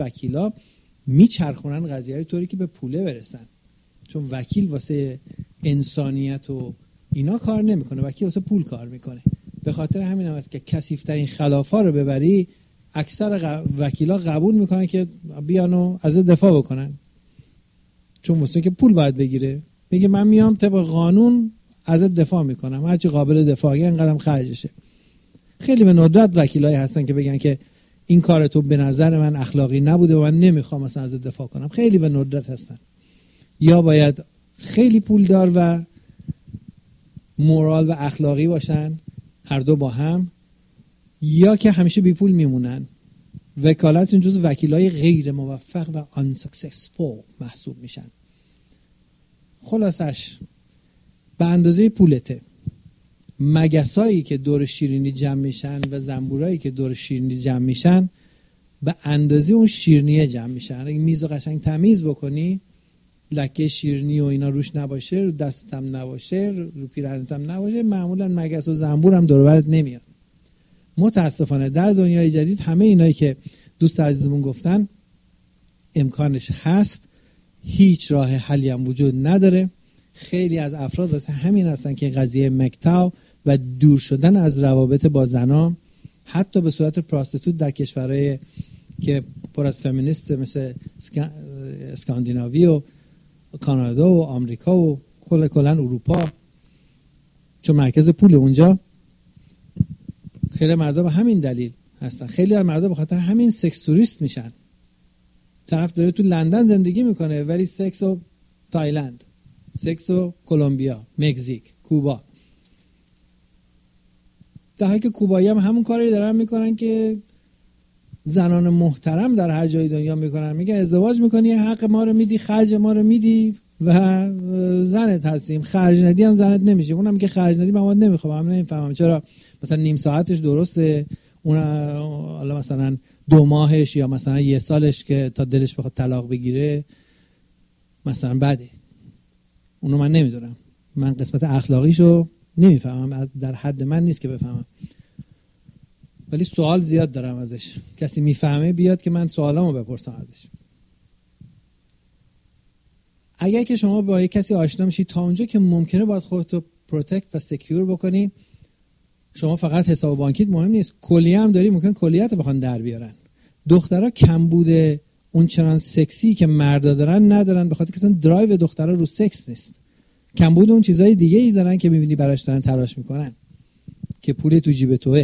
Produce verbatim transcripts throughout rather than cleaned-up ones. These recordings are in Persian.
وکیلا میچرخونن قضیه های طوری که به پوله برسن، چون وکیل واسه انسانیت و اینا کار نمیکنه، وکیل واسه پول کار میکنه. به خاطر همین هم است که کثیف‌ترین خلافا رو ببری اکثر ق... وکیلا قبول میکنن که بیان و از دفاع بکنن، چون واسه که پول باید بگیره. میگه من میام طبق قانون ازت دفاع میکنم، هرچی قابل دفاعه اینقدرم خرجشه. خیلی به ندرت وکیلایی هستن که بگن که این کار تو به نظر من اخلاقی نبوده و من نمیخوام مثلا ازت دفاع کنم. خیلی به ندرت هستن. یا باید خیلی پولدار و مورال و اخلاقی باشن، هر دو با هم، یا که همیشه بی پول میمونن. وکالت جزو وکیلای غیر موفق و unsuccessful محسوب میشن. خلاصش به اندازه پولته. مگسایی که دور شیرینی جمع میشن و زنبورایی که دور شیرینی جمع میشن به اندازه اون شیرینیه جمع میشن. اگه میزو قشنگ تمیز بکنی، لکه شیرینی و اینا روش نباشه، رو دستت هم نباشه، رو پیرهنت هم نباشه، معمولا مگس و زنبور هم دور و برت نمیاد. متاسفانه در دنیای جدید همه اینایی که دوست عزیزمون گفتن امکانش هست، هیچ راه حلی هم وجود نداره. خیلی از افراد واسه همین هستن که قضیه مکتاو و دور شدن از روابط با زنان، حتی به صورت پراستیتوت در کشورهای که پر از فمینیست مثل اسکاندیناوی و کانادا و آمریکا و کل کلن اروپا، چون مرکز پول اونجا، خیلی مردم به همین دلیل هستن. خیلی از مردم به خاطر همین سکس توریست میشن. طرف داره تو لندن زندگی میکنه ولی سکس و تایلند، سکس و کلمبیا، مکزیک، کوبا. در حالی که کوبایی هم همون کاری دارن میکنن که زنان محترم در هر جای دنیا میکنن. میگن ازدواج میکنی، حق ما رو میدی، خرج ما رو میدی و زنت هستیم، خرج ندی هم زنت نمیشه. اونم که خرج ندی من نمیخوام. من نمیفهمم چرا مثلا نیم ساعتش درسته، اون حالا مثلا دو ماهش یا مثلا یه سالش که تا دلش بخواد طلاق بگیره مثلا بده. اونو من نمیدونم، من قسمت اخلاقیشو نمیفهمم، در حد من نیست که بفهمم، ولی سوال زیاد دارم ازش. کسی میفهمه بیاد که من سوالامو بپرسم ازش. اگر که شما با یک کسی آشنا میشید تا اونجا که ممکنه باید خودتو پروتکت و سکیور بکنی. شما فقط حساب بانکیت مهم نیست، کلیه هم داری، ممکن کلیت بخوان در بیارن. دخترها کم بوده اون چنان سکسی که مردا دارن ندارن، به خاطر که اصلا درایو دخترها رو سکس نیست. کم بوده اون چیزای دیگه ای دارن که میبینی براش دارن تلاش میکنن که پول تو جیب توئه،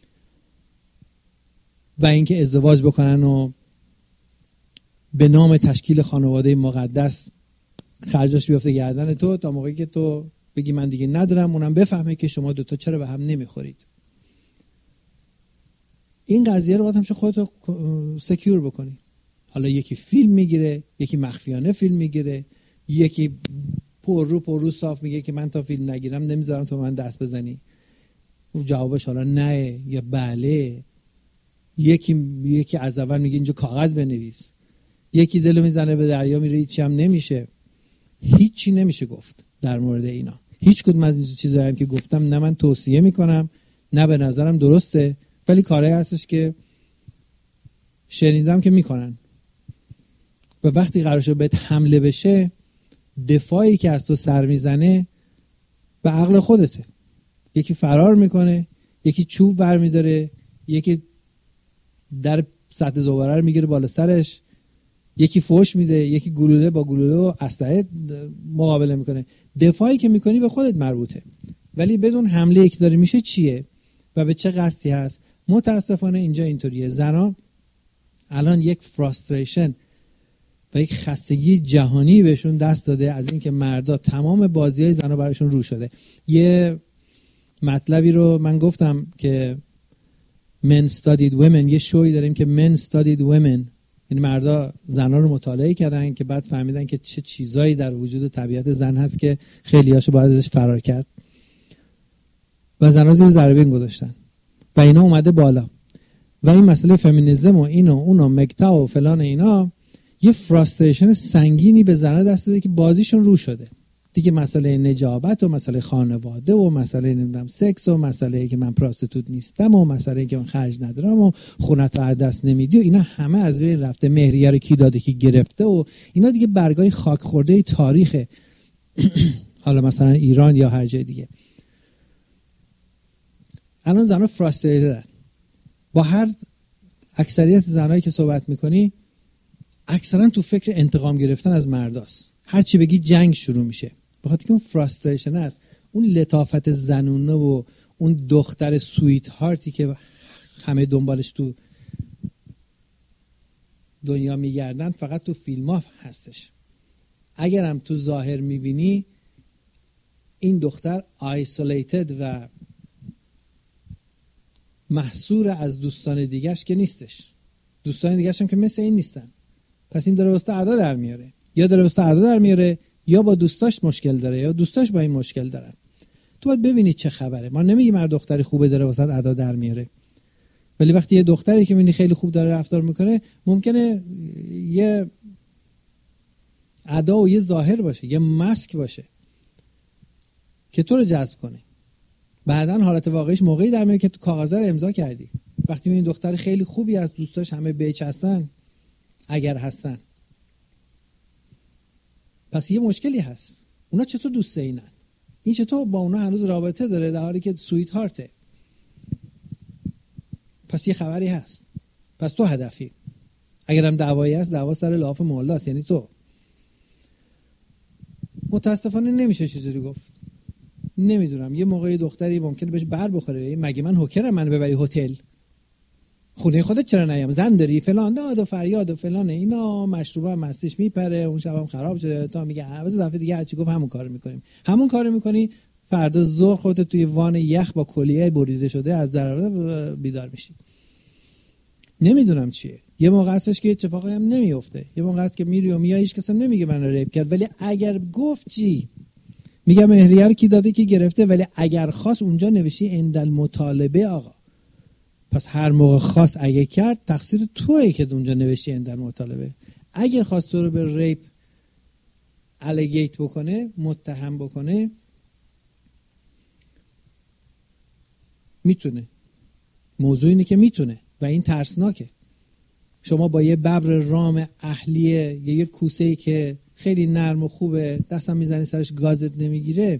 و اینکه ازدواج بکنن و به نام تشکیل خانواده مقدس خرجاش بیفته گردن تو تا موقعی که تو بگی من دیگه ندارم، اونم بفهمه که شما دوتا چرا به هم نمیخورید. این قضیه رو باید همیشه خودتو سکیور بکنی. حالا یکی فیلم میگیره، یکی مخفیانه فیلم میگیره، یکی پر رو پر رو صاف میگه که من تا فیلم نگیرم نمیذارم تو من دست بزنی. اون جوابش حالا نه یا بله. یکی یکی از اول میگه اینجا کاغذ بنویس، یکی دلو میزنه به دریا میره، هیچی هم نمیشه. هیچی نمیشه گفت در مورد اینا. هیچ کدوم از این چیزایی هم که گفتم نه من توصیه میکنم نه به نظرم درسته، ولی کاری هستش که شنیدم که میکنن. و وقتی قرار شد بهت حمله بشه، دفاعی که از تو سر میزنه به عقل خودته. یکی فرار میکنه، یکی چوب برمیداره، یکی در سطح زباله رو میگیره بالا سرش، یکی فوش میده، یکی گلوله با گلوله و اسلحه مقابله میکنه. دفاعی که میکنی به خودت مربوطه، ولی بدون حمله که داره میشه چیه و به چه قصدی هست. متاسفانه اینجا اینطوریه. زنان الان یک فراستریشن و یک خستگی جهانی بهشون دست داده از اینکه مردا تمام بازی‌های زنا براشون رو شده. یه مطلبی رو من گفتم که Men Studied Women، یه شوی داریم که Men Studied Women، یعنی مردا زنا رو مطالعه کردن که بعد فهمیدن که چه چیزایی در وجود طبیعت زن هست که خیلی هاشو باید ازش فرار کرد و زنا زیر ذره بین گذاشتن و اینا اومده بالا. و این مسئله فمینیسم و اینو اونو مکتا و فلان اینا یه فراستریشن سنگینی به زنها دست داده که بازیشون رو شده. دیگه مسئله نجابت و مسئله خانواده و مسئله نمیدونم سکس و مسئله که من پراستیتوت نیستم و مسئله که من خرج ندارم و خونت رو از دست نمیدی و اینا همه از بین رفته. مهریه رو کی داده کی گرفته و اینا دیگه برگای خاک خورده تاریخ حالا مثلا ایران یا هر جای دیگه. الان زنا فراستریتدن. با هر اکثریت زنایی که صحبت میکنی اکثرا تو فکر انتقام گرفتن از مرداست. هر چی بگی جنگ شروع میشه. بخاطر که اون فراستریشن است، اون لطافت زنونه و اون دختر سویت هارتی که همه دنبالش تو دنیا میگردن فقط تو فیلم ها هستش. اگرم تو ظاهر میبینی این دختر آیسولیتد و محصور از دوستان دیگهش که نیستش. دوستان دیگهش هم که مثل این نیستن. پس این داره واسه ادا در میاره، یا داره واسه ادا در میاره یا با دوستاش مشکل داره یا دوستاش با این مشکل دارن. تو باید ببینی چه خبره. ما نمیگیم هر دختری خوبه داره واسه ادا در میاره، ولی وقتی یه دختری که میبینی خیلی خوب داره رفتار میکنه ممکنه یه ادا و یه ظاهر باشه، یه ماسک باشه که تو رو جذب کنه. بعدن حالت واقعیش موقعی در میاد که تو کاغذ رو امضا کردی. وقتی میبینی دختر خیلی خوبی از دوستاش همه بیچ هستن، اگر هستن، پس یه مشکلی هست. اونا چطور دوسته اینن؟ این چطور با اونا هنوز رابطه داره در حالی که سویت هارته؟ پس یه خبری هست. پس تو هدفی. اگرم دعوایی هست، دعوا سر لحاف مولا است، یعنی تو. متاسفانه نمیشه چیزی گفت. نمیدونم، یه موقعی دختری ممکنه بهش بر بخوره، مگه من هوکرم منو ببری هتل؟ خونه خودت چرا نیام؟ زن داری فلان، داد و فریاد و فلان، اینا مشروبه هم مستش میپره، اون شبم خراب شده، تا میگه عوض دفعه دیگه هرچی گفت همون کارو میکنیم. همون کارو میکنی، فردا ظهر خودت توی وان یخ با کلیه بریده شده از در بیدار میشی. نمیدونم چیه. یه موقع هستش که اتفاقی هم نمیفته، یه موقع هست که میری و میای هیچ کس هم نمیگه من ریپ کرد، ولی اگر گفت چی؟ میگم مهریه رو کی داده کی گرفته، ولی اگر خواست اونجا نوشی اندل مطالبه آقا. پس هر موقع خواست اگه کرد تقصیر توئه که اونجا نوشی اندل مطالبه. اگه خواست تو رو به ریپ الیگیت بکنه، متهم بکنه، میتونه. موضوع اینه که میتونه و این ترسناکه. شما با یه ببر رام اهلیه یا یه کوسه‌ای که خیلی نرم و خوبه دستم میزنی سرش گازت نمیگیره،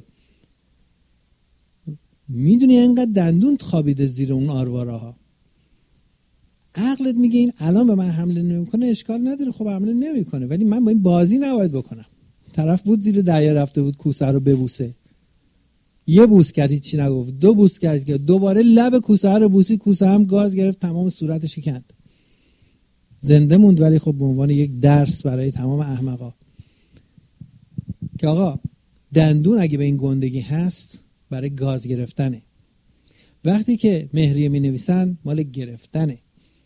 میدونی اینقدر دندون خوابیده زیر اون آرواره‌ها. عقلت میگه این الان به من حمله نمیکنه اشکال نداره، خب حمله نمیکنه، ولی من با این بازی نباید بکنم. طرف بود زیر دریا رفته بود کوسه رو ببوسه، یه بوس کرد هیچی نگفت، دو بوس کرد که دوباره لب کوسه رو بوسی، کوسه هم گاز گرفت تمام صورتش کند، زنده موند. ولی خب به عنوان یک درس برای تمام احمقا که آقا دندون اگه به این گندگی هست برای گاز گرفتنه. وقتی که مهریه می نویسن مال گرفتنه.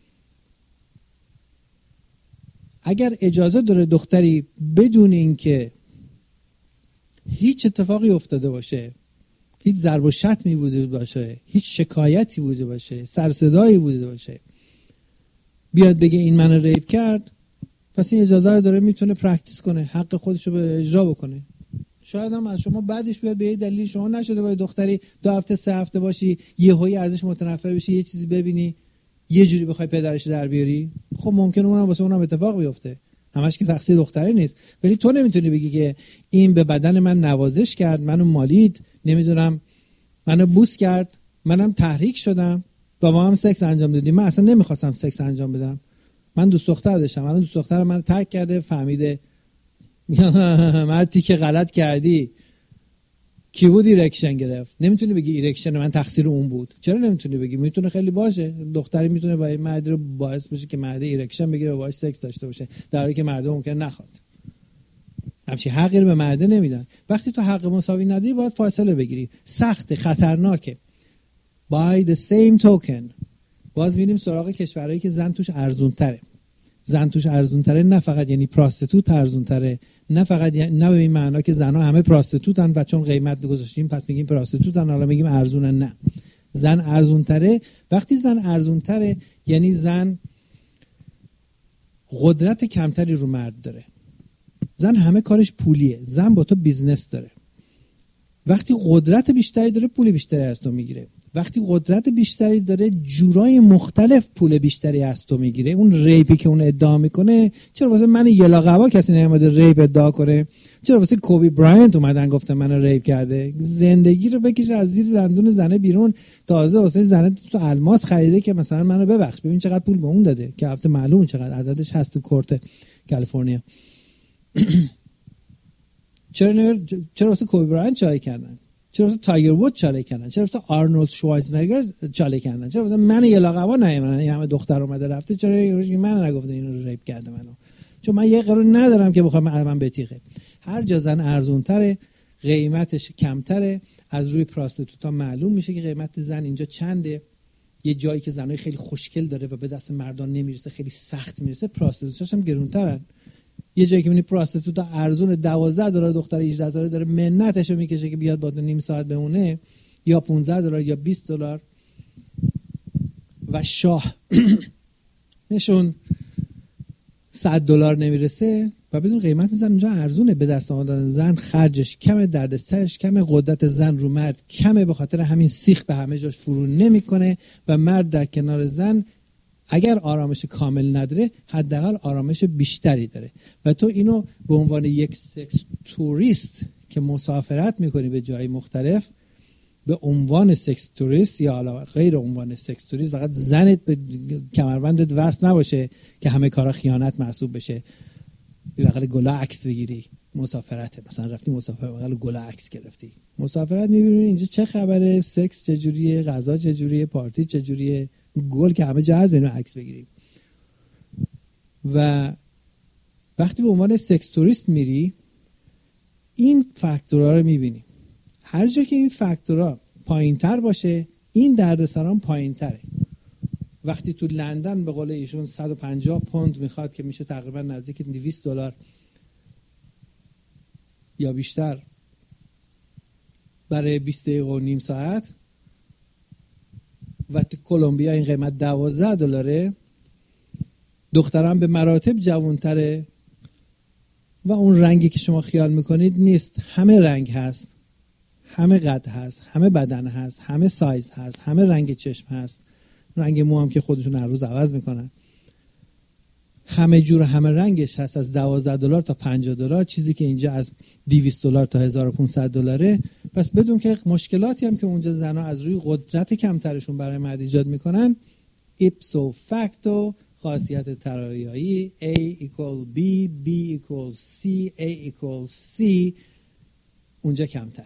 اگر اجازه داره دختری بدون اینکه هیچ اتفاقی افتاده باشه، هیچ ضرب و شتمی بوده باشه، هیچ شکایتی بوده باشه، سر صدایی بوده باشه، بیاد بگه این منو ریپ کرد، پس این اجازه رو داره، میتونه پرکتیس کنه، حق خودشو به اجرا بکنه. شاید هم از شما بعدش بیاد به یه دلیل شما نشده باید دختری دو هفته سه هفته باشی یهویی ازش متنفر بشی، یه چیزی ببینی یه جوری بخوای پدرش در بیاری، خب ممکنه اونم واسه اونم اتفاق بیفته. همش که تقصیر دختری نیست، ولی تو نمیتونی بگی که این به بدن من نوازش کرد، منو مالید، نمیدونم منو بوس کرد، منم تحریک شدم، با ما هم سکس انجام دادیم، من اصلا نمیخواستم سکس انجام بدم، من دوست دختر داشتم، الان دوست دختر من ترک کرده، فهمیده مردی که غلط کردی. کی بود ایرکشن گرفت؟ نمیتونی بگی ایرکشن من تقصیر اون بود. چرا نمیتونی بگی؟ میتونه خیلی باشه، دختری میتونه با این مرد رو باعث بشه که مرد ایرکشن بگیره و باهاش سکس داشته باشه، در حالی که مرد ممکنه نخواد. همچین حقی رو به مرد نمیدن. وقتی تو حق مساوی نداری باید فاصله بگیری. سخت، خطرناکه. by the same token باز میریم سراغ کشورهایی که زن توش ارزون تره. زن توش ارزون تره نه فقط یعنی پراستیتوت ارزون تره، نه فقط یعنی نه به این معنا که زنها همه پراستیتوتن و چون قیمت گذاشتیم پس میگیم پراستیتوتن حالا میگیم ارزونن. نه، زن ارزون تره. وقتی زن ارزون تره یعنی زن قدرت کمتری رو مرد داره. زن همه کارش پولیه، زن با تو بیزنس داره. وقتی قدرت بیشتری داره پول بیشتری از تو میگیره. وقتی قدرت بیشتری داره جورای مختلف پول بیشتری از تو میگیره. اون ریپی که اون ادعا میکنه، چرا واسه من یلاقوا کسی نیومده ریپ ادعا کنه؟ چرا واسه کوبی براینت اومدن گفتن منو ریپ کرده؟ زندگی رو بکشه از زیر دندون زنه بیرون. تازه واسه زنه تو الماس خریده که مثلا منو ببخش، ببین چقدر پول به اون داده که البته معلومه چقدر عددش هست تو کورت کالیفرنیا. چرا نور... چرا واسه کوبی براینت چاره کردن؟ چرا واسه تایگر وود چاله کردن؟ چرا واسه آرنولد شوارزنگر چاله کردن؟ چرا واسه من یلاقوا نیومدن؟ این همه دختر اومده رفته، چرا من نگفتن اینو ریپ کرده منو؟ چون من یه قرار ندارم که بخوام من بتیخه. هر جا زن ارزونتره، قیمتش کمتره. از روی پراستیتوتا معلوم میشه که قیمت زن اینجا چنده. یه جایی که زنای خیلی خوشگل داره و به دست مردان نمیرسه، خیلی سخت میرسه، پراستیتوتاش هم گرونترن. یه جایی که میبینی پراستیتوتا ارزون دوازده دلار دختر هجده هزار داره منتشو میکشه که بیاد با تو نیم ساعت بمونه، یا پانزده دلار یا بیست دلار. و شاه نشون صد دلار نمیرسه و بدون قیمت زن اونجا ارزونه. به دست آوردن زن خرجش کمه، دردسرش کمه، قدرت زن رو مرد کمه، به خاطر همین سیخ به همه جاش فرو نمیکنه و مرد در کنار زن اگر آرامش کامل نداره حداقل آرامش بیشتری داره. و تو اینو به عنوان یک سکس توریست که مسافرت میکنی به جای مختلف، به عنوان سکس توریست یا علاوه غیر عنوان سکس توریست، فقط زنت به کمربندت وصل نباشه که همه کارا خیانت محسوب بشه. بغل گلا عکس بگیری، مسافرت مثلا رفتی مسافرت بغل گلا عکس گرفتی، مسافرت میبینی اینجا چه خبره، سکس چجوریه، غذا چجوریه، پارتی چجوریه، گل که همه جا هست بریم عکس بگیریم. و وقتی به عنوان سکس توریست میری این فاکتورها رو میبینی. هر جا که این فاکتورها پایینتر باشه این دردسران پایینتره. وقتی تو لندن به قول ایشون صد و پنجاه پوند میخواد که میشه تقریبا نزدیک دویست دلار یا بیشتر برای بیست دقیقه و نیم ساعت، و تو کلمبیا این قیمت دوازده دلاره، دختران به مراتب جوانتره و اون رنگی که شما خیال میکنید نیست. همه رنگ هست، همه قد هست، همه بدن هست، همه سایز هست، همه رنگ چشم هست، رنگ مو هم که خودشون هر روز عوض میکنن، همه جور همه رنگش هست، از دوازده دلار تا پنجاه دلار، چیزی که اینجا از دویست دلار تا هزار و پانصد دلاره. پس بدون که مشکلاتی هم که اونجا زنا از روی قدرت کمترشون برای مرد ایجاد میکنن، ایپسو فاکتو خاصیت ترایایی A equal B, B equal C, A equal C اونجا کمتره.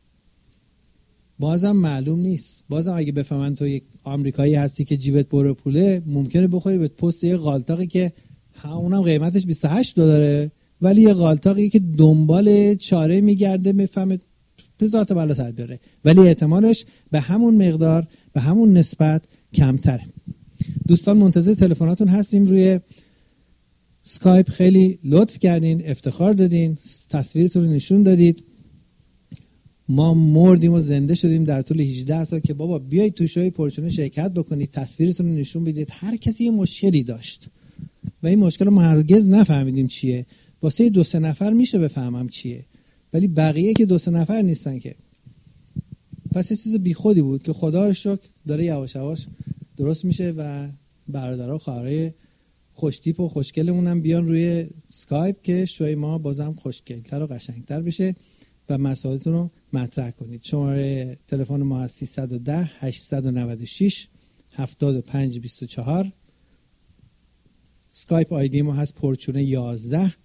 بازم معلوم نیست. بازم اگه بفهمن تو یک آمریکایی هستی که جیبت پر پوله، ممکنه بخوری به پست یه قالتاقی که اونم قیمتش بیست و هشت دلاره، ولی یه قالتاقی که دنبال چاره میگرده میفهمه ذات بالا سر داره، ولی احتمالش به همون مقدار به همون نسبت کمتره. دوستان منتظر تلفناتون هستیم. روی اسکایپ خیلی لطف کردین، افتخار دادین، تصویرتون رو نشون دادید. ما مردیم و زنده شدیم در طول هجده سال که بابا بیایید تو شوی پرچونه شرکت بکنید، تصویرتون رو نشون بدید. هر کسی یه مشکلی داشت و این مشکل رو ما هرگز نفهمیدیم چیه. واسه دو سه نفر میشه بفهمم چیه، ولی بقیه که دو سه نفر نیستن که. پس یه چیز بیخودی بود که خدا رو شکر داره یواش یواش درست میشه و برادرها و خواهرای خوشتیپ و خوشگلمون هم بیان روی اسکایپ که شوی ما بازم خوشگل‌تر و قشنگتر بشه و مسائلتون رو مطرح کنید. شماره تلفن ما هست سیصد و ده هشتصد و نود و شش هفتاد و پنج بیست و چهار. اسکایپ آیدی ما هست پرچونه یازده.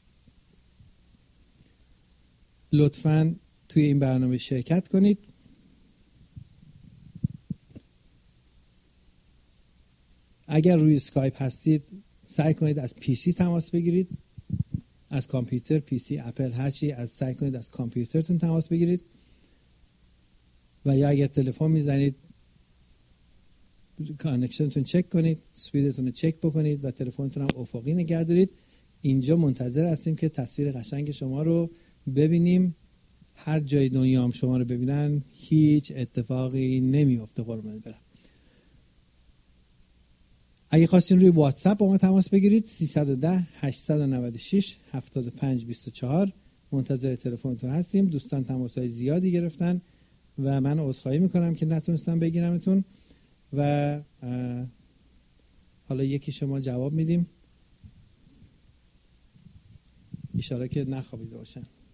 لطفاً توی این برنامه شرکت کنید. اگر روی اسکایپ هستید سعی کنید از پی سی تماس بگیرید، از کامپیوتر، پی سی، اپل، هرچی، از سعی کنید از کامپیوترتون تماس بگیرید. و یا اگر تلفن میزنید کانکشنتون چک کنید، سپیدتون رو چک بکنید و تلفنتون هم افقی نگه دارید. اینجا منتظر هستیم که تصویر قشنگ شما رو ببینیم. هر جای دنیا هم شما رو ببینن هیچ اتفاقی نمیفته. قربونت برم. اگه خواستین روی واتساپ با ما تماس بگیرید سیصد و ده هشتصد و نود و شش هفتاد و پنج بیست و چهار. منتظر تلفنتون هستیم. دوستان تماس‌های زیادی گرفتن و من عذرخواهی میکنم که نتونستم بگیرمتون و حالا یکی شما جواب میدیم، اشاره که نخوابیده باشن.